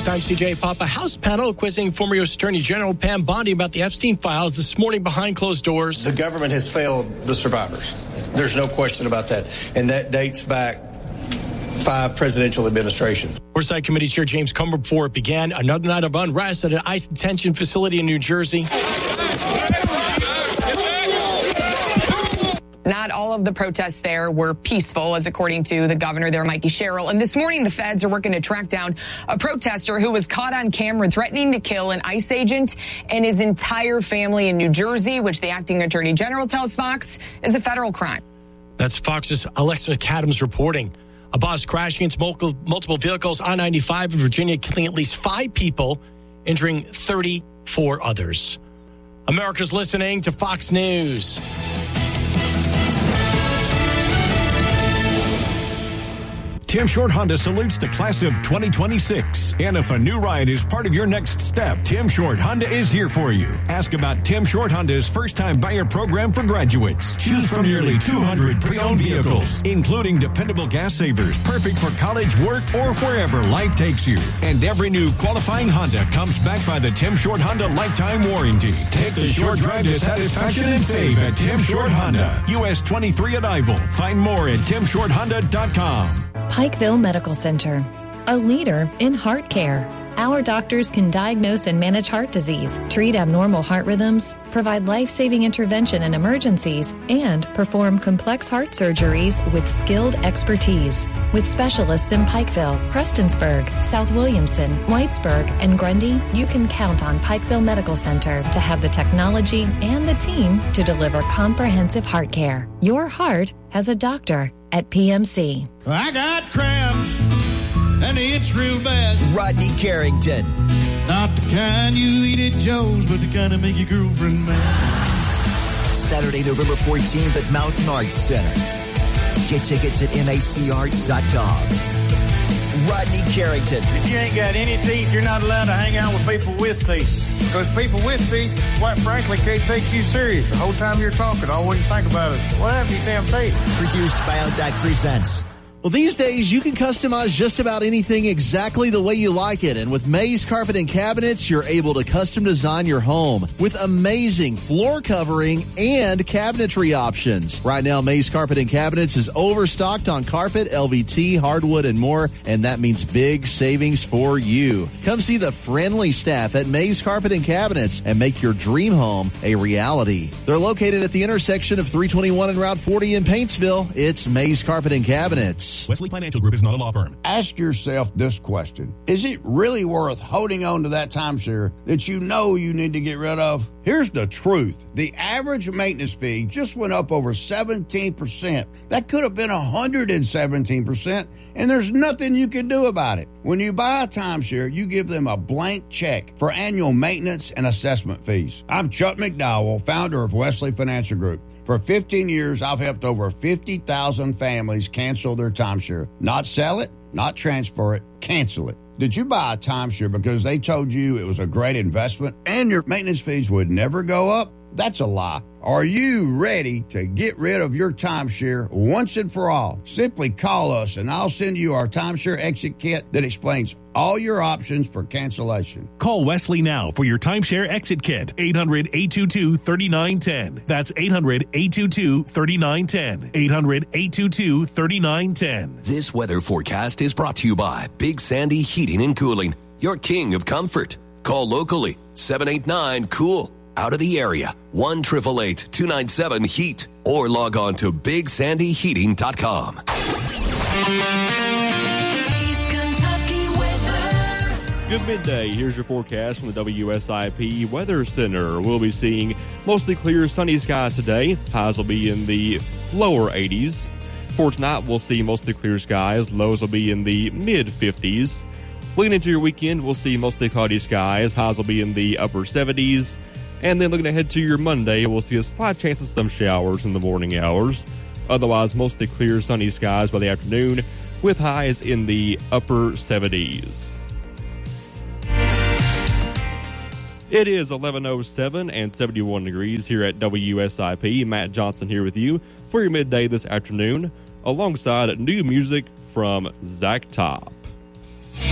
News, I'm CJ Papa. House panel quizzing former U.S. Attorney General Pam Bondi about the Epstein files this morning behind closed doors. The government has failed the survivors. There's no question about that. And that dates back 5 presidential administrations. Oversight Committee Chair James Comer before it began another night of unrest at an ICE detention facility in New Jersey. Not all of the protests there were peaceful, as according to the governor there, Mikey Sherrill. And this morning, the feds are working to track down a protester who was caught on camera threatening to kill an ICE agent and his entire family in New Jersey, which the acting attorney general tells Fox is a federal crime. That's Fox's Alexa McAdams reporting. A bus crashed against multiple vehicles on 95 in Virginia, killing at least 5 people, injuring 34 others. America's listening to Fox News. Tim Short Honda salutes the class of 2026. And if a new ride is part of your next step, Tim Short Honda is here for you. Ask about Tim Short Honda's first-time buyer program for graduates. Choose from nearly 200 pre-owned vehicles, including dependable gas savers, perfect for college, work, or wherever life takes you. And every new qualifying Honda comes backed by the Tim Short Honda lifetime warranty. Take the short drive to satisfaction and save at Tim Short Honda. US 23 arrival. Find more at timshorthonda.com. Pikeville Medical Center, a leader in heart care. Our doctors can diagnose and manage heart disease, treat abnormal heart rhythms, provide life-saving intervention in emergencies, and perform complex heart surgeries with skilled expertise. With specialists in Pikeville, Prestonsburg, South Williamson, Whitesburg, and Grundy, you can count on Pikeville Medical Center to have the technology and the team to deliver comprehensive heart care. Your heart has a doctor at PMC. I got cramps, and it's real bad. Rodney Carrington. Not the kind you eat at Joe's, but the kind that make your girlfriend mad. Saturday, November 14th at Mountain Arts Center. Get tickets at macarts.com. Rodney Carrington. If you ain't got any teeth, you're not allowed to hang out with people with teeth. Because people with teeth, quite frankly, can't take you serious. The whole time you're talking, all you think about is, what happened to your damn teeth? Produced by Outback Presents. Well, these days, you can customize just about anything exactly the way you like it. And with Mays Carpet and Cabinets, you're able to custom design your home with amazing floor covering and cabinetry options. Right now, Mays Carpet and Cabinets is overstocked on carpet, LVT, hardwood, and more. And that means big savings for you. Come see the friendly staff at Mays Carpet and Cabinets and make your dream home a reality. They're located at the intersection of 321 and Route 40 in Paintsville. It's Mays Carpet and Cabinets. Wesley Financial Group is not a law firm. Ask yourself this question. Is it really worth holding on to that timeshare that you know you need to get rid of? Here's the truth. The average maintenance fee just went up over 17%. That could have been 117%, and there's nothing you can do about it. When you buy a timeshare, you give them a blank check for annual maintenance and assessment fees. I'm Chuck McDowell, founder of Wesley Financial Group. For 15 years, I've helped over 50,000 families cancel their timeshare. Not sell it, not transfer it, cancel it. Did you buy a timeshare because they told you it was a great investment and your maintenance fees would never go up? That's a lie. Are you ready to get rid of your timeshare once and for all? Simply call us and I'll send you our timeshare exit kit that explains all your options for cancellation. Call Wesley now for your timeshare exit kit. 800-822-3910. That's 800-822-3910. 800-822-3910. This weather forecast is brought to you by Big Sandy Heating and Cooling, your king of comfort. Call locally, 789-COOL. Out of the area, 1-888-297-HEAT. Or log on to BigSandyHeating.com. Good midday. Here's your forecast from the WSIP Weather Center. We'll be seeing mostly clear, sunny skies today. Highs will be in the lower 80s. For tonight, we'll see mostly clear skies. Lows will be in the mid-50s. Looking into your weekend, we'll see mostly cloudy skies. Highs will be in the upper 70s. And then looking ahead to your Monday, we'll see a slight chance of some showers in the morning hours. Otherwise, mostly clear, sunny skies by the afternoon with highs in the upper 70s. It is 11:07 and 71 degrees here at WSIP. Matt Johnson here with you for your midday this afternoon, alongside new music from Zach Top.